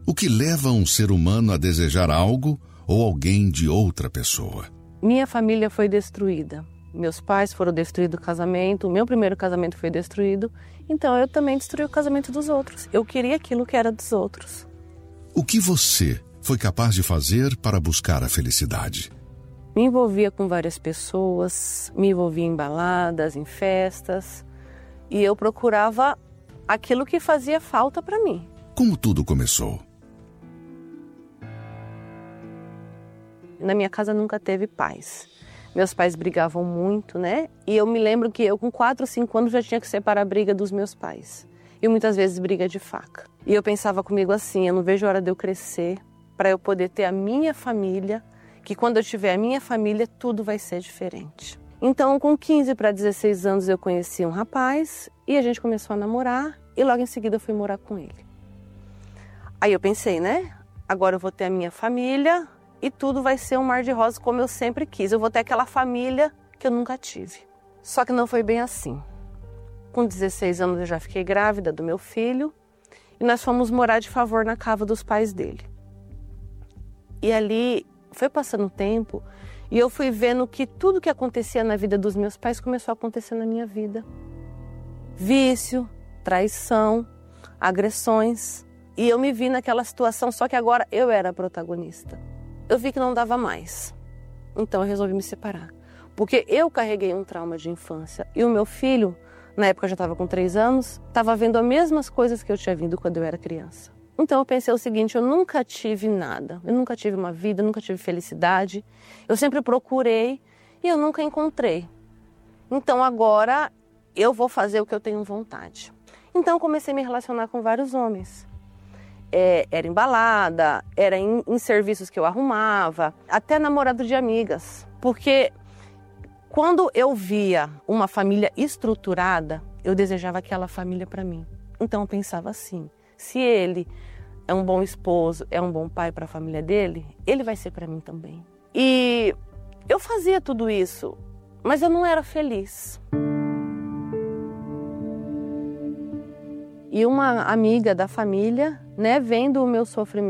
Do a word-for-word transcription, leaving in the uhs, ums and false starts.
O que leva um ser humano a desejar algo ou alguém de outra pessoa? Minha família foi destruída. Meus pais foram destruídos do casamento, o meu primeiro casamento foi destruído, então eu também destruí o casamento dos outros. Eu queria aquilo que era dos outros. O que você foi capaz de fazer para buscar a felicidade? Me envolvia com várias pessoas, me envolvia em baladas, em festas, e eu procurava aquilo que fazia falta para mim. Como tudo começou? Na minha casa nunca teve paz. Meus pais brigavam muito, né? E eu me lembro que eu com quatro, cinco anos já tinha que separar a briga dos meus pais. E muitas vezes briga de faca. E eu pensava comigo assim, eu não vejo a hora de eu crescer para eu poder ter a minha família, que quando eu tiver a minha família, tudo vai ser diferente. Então, com quinze para dezesseis anos, eu conheci um rapaz e a gente começou a namorar e logo em seguida eu fui morar com ele. Aí eu pensei, né? Agora eu vou ter a minha família e tudo vai ser um mar de rosas como eu sempre quis. Eu vou ter aquela família que eu nunca tive. Só que não foi bem assim. Com dezesseis anos eu já fiquei grávida do meu filho e nós fomos morar de favor na casa dos pais dele. E ali foi passando o tempo e eu fui vendo que tudo que acontecia na vida dos meus pais começou a acontecer na minha vida. Vício, traição, agressões. E eu me vi naquela situação, só que agora eu era a protagonista. Eu vi que não dava mais, então eu resolvi me separar. Porque eu carreguei um trauma de infância e o meu filho, na época eu já estava com três anos, estava vendo as mesmas coisas que eu tinha vindo quando eu era criança. Então eu pensei o seguinte, eu nunca tive nada, eu nunca tive uma vida, nunca tive felicidade. Eu sempre procurei e eu nunca encontrei. Então agora eu vou fazer o que eu tenho vontade. Então eu comecei a me relacionar com vários homens. É, era em balada, era em, em serviços que eu arrumava, até namorado de amigas. Porque quando eu via uma família estruturada, eu desejava aquela família para mim. Então eu pensava assim, se ele é um bom esposo, é um bom pai para a família dele, ele vai ser para mim também. E eu fazia tudo isso, mas eu não era feliz. E uma amiga da família, né, vendo o meu sofrimento,